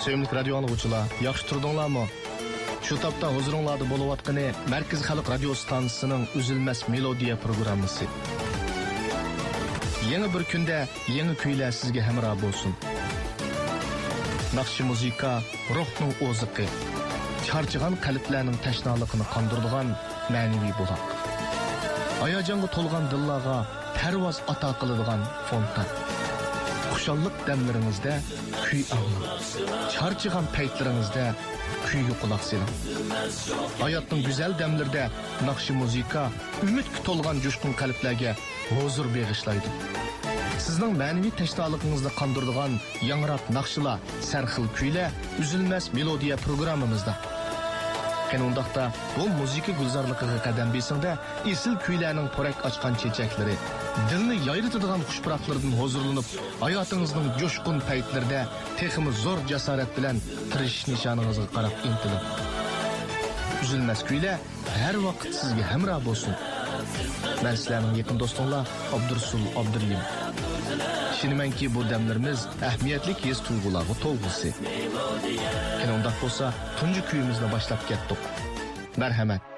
Sevimli radio anlıqçılar, yaxşı turdunlarmı? Şu tapda huzuringlarda bo'layotgani Markaz Xalq radio stansiyasining Uzilmas melodiya programmasi. Yangi bir kunda yangi kuylar sizga hamroh bo'lsin. Naqshi muzika ruhning o'ziqi, charchigan qalblarning tashnaligini qondiradigan ma'naviy buloq. Hayajonga to'lgan dillarga parvoz ato qiladigan fontan. Xushallik damlaringizda kuy anglang. Charchigan paytlaringizda kuyga quloq soling. Hayotning go'zal damlarida naqshi muzika umidga to'lgan jo'shqin qalblarga huzur bag'ishlaydi. Sizning ma'naviy tashnoligingizni qondiradigan yangroq naqshlar, sarxil kuylar Uzilmas melodiya programmamizda. Qanundaqda bu muzika gulzorligiga qadam besingda esil kuylarning porak ochgan chechaklari, dilni yayritadigan xushpuroqlardan huzurlanib, hayotingizning jo'shqin paytlarida texmi zo'r jasorat bilan tirish nishoningizga qarab intiling. Uzilmas kuylar har vaqt sizga hamroh bo'lsin. Men sizlarning yaqin do'stinglar Abdursul Abduriyim. Ishonimanki bu damlarimiz ahamiyatli his tuyg'ularga to'lg'isi. Qanundaq bo'lsa, tunji kuyimizni boshlab ketdik. Marhamat.